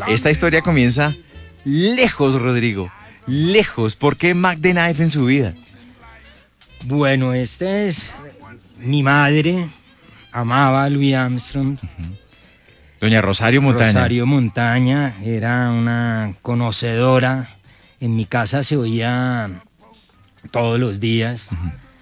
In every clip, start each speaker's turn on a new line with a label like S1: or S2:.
S1: esta historia comienza lejos, Rodrigo. Lejos. ¿Por qué Mac the Knife en su vida?
S2: Bueno, mi madre amaba a Louis Armstrong.
S1: Doña Rosario Montaña.
S2: Rosario Montaña era una conocedora. En mi casa se oía todos los días.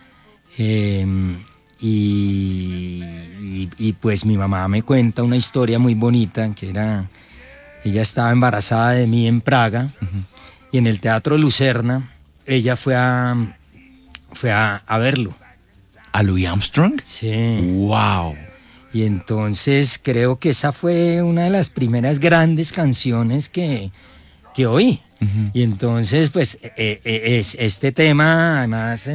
S2: Y pues mi mamá me cuenta una historia muy bonita, que ella estaba embarazada de mí en Praga, y en el Teatro Lucerna ella fue a verlo.
S1: ¿A Louis Armstrong?
S2: Sí.
S1: ¡Wow!
S2: Y entonces creo que esa fue una de las primeras grandes canciones que oí. Y entonces, pues, este tema, además,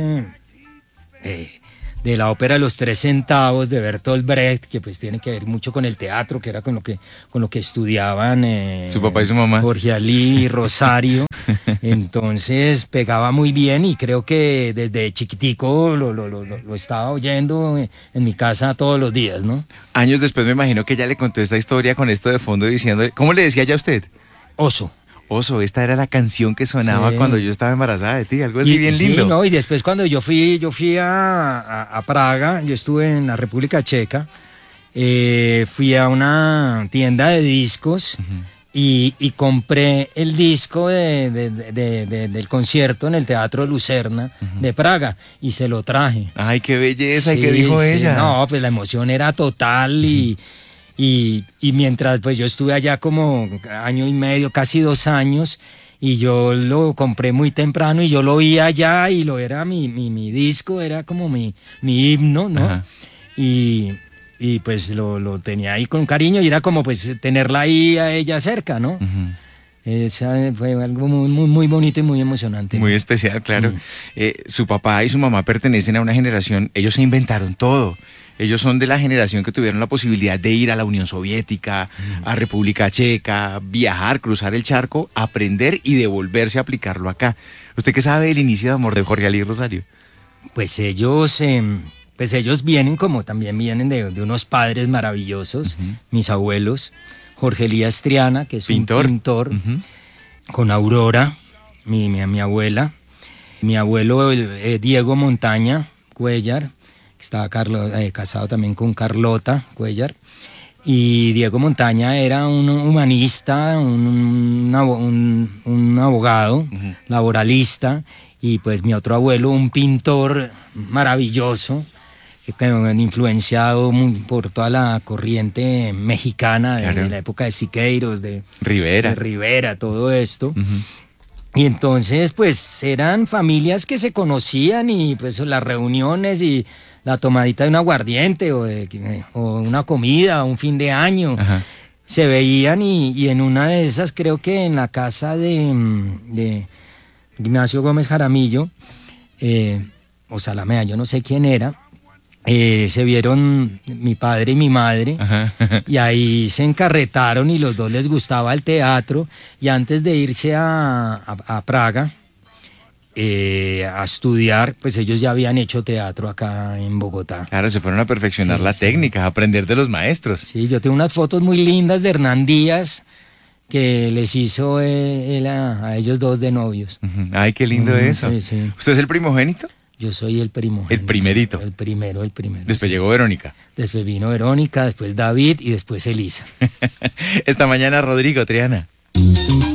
S2: de la ópera Los Tres Centavos de Bertolt Brecht, que pues tiene que ver mucho con el teatro, que era con lo que estudiaban
S1: su papá y su mamá,
S2: Jorge Ali y Rosario. Entonces pegaba muy bien, y creo que desde chiquitico lo estaba oyendo en mi casa todos los días, ¿no?
S1: Años después me imagino que ella le contó esta historia con esto de fondo diciendo, ¿cómo le decía ya a usted?
S2: Oso.
S1: Oso, esta era la canción que sonaba cuando yo estaba embarazada de ti, algo así bien
S2: sí,
S1: lindo.
S2: No, y después cuando yo fui a Praga, yo estuve en la República Checa, fui a una tienda de discos y compré el disco del concierto en el Teatro Lucerna de Praga, y se lo traje.
S1: Ay, qué belleza. ¿Y qué dijo ella?
S2: No, pues la emoción era total. Y mientras pues yo estuve allá como año y medio, casi 2 años, y yo lo compré muy temprano y yo lo oía allá, y era mi disco, era como mi himno, ¿no? Y pues lo tenía ahí con cariño, y era como pues tenerla ahí a ella cerca, ¿no? Esa fue algo muy, muy, muy bonito y muy emocionante.
S1: Muy especial, claro. Su papá y su mamá pertenecen a una generación, ellos se inventaron todo. Ellos son de la generación que tuvieron la posibilidad de ir a la Unión Soviética, a República Checa, viajar, cruzar el charco, aprender y devolverse a aplicarlo acá. ¿Usted qué sabe del inicio de amor de Jorge Ali y Rosario?
S2: Pues ellos vienen, como también vienen de unos padres maravillosos, mis abuelos, Jorge Elías Triana, que es un pintor, con Aurora, mi abuela, mi abuelo Diego Montaña Cuellar, que estaba casado también con Carlota Cuellar, y Diego Montaña era un humanista, un abogado, laboralista, y pues mi otro abuelo, un pintor maravilloso, que influenciado por toda la corriente mexicana de la época de Siqueiros, de Rivera, todo esto. Y entonces pues eran familias que se conocían, y pues las reuniones y la tomadita de un aguardiente o una comida, un fin de año, se veían, y en una de esas, creo que en la casa de Ignacio Gómez Jaramillo, o Salamea, yo no sé quién era, se vieron mi padre y mi madre, y ahí se encarretaron, y los dos les gustaba el teatro, y antes de irse a Praga a estudiar, pues ellos ya habían hecho teatro acá en Bogotá.
S1: Claro, se fueron a perfeccionar la técnica, a aprender de los maestros.
S2: Sí, yo tengo unas fotos muy lindas de Hernán Díaz que les hizo él a ellos dos de novios.
S1: Ay, qué lindo eso.
S2: Sí.
S1: ¿Usted es el primogénito?
S2: Yo soy el primogénito.
S1: El primerito.
S2: El primero.
S1: Después llegó Verónica.
S2: Después vino Verónica, después David y después Elisa.
S1: Esta mañana Rodrigo Triana.